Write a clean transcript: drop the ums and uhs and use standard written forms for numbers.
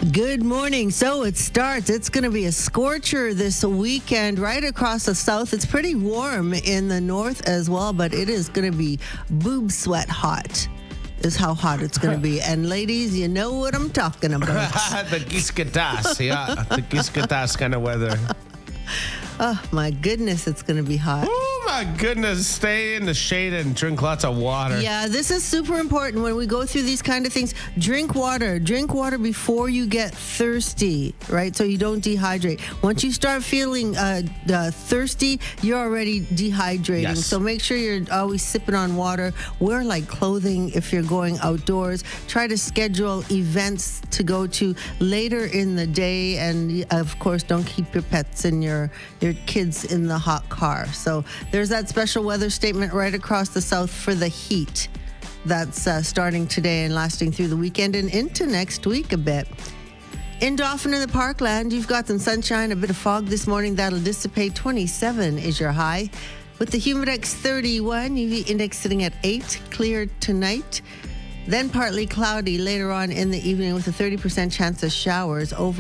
Good morning. So it starts. It's going to be a scorcher this weekend right across the south. It's pretty warm in the north as well, but it is going to be boob sweat hot is how hot it's going to be. And ladies, you know what I'm talking about. The giskatas, yeah. The giskatas kind of weather. Oh, my goodness, it's going to be hot. Oh, my goodness. Stay in the shade and drink lots of water. Yeah, this is super important when we go through these kind of things. Drink water. Drink water before you get thirsty, right? So you don't dehydrate. Once you start feeling thirsty, you're already dehydrating. Yes. So make sure you're always sipping on water. Wear light clothing if you're going outdoors. Try to schedule events to go to later in the day. And, of course, don't keep your pets and your kids in the hot car. So there's that special weather statement right across the south for the heat that's starting today and lasting through the weekend and into next week a bit. In Dauphin in the Parkland, you've got some sunshine, a bit of fog this morning. That'll dissipate. 27 is your high. With the Humidex 31, UV index sitting at 8, clear tonight. Then partly cloudy later on in the evening with a 30% chance of showers over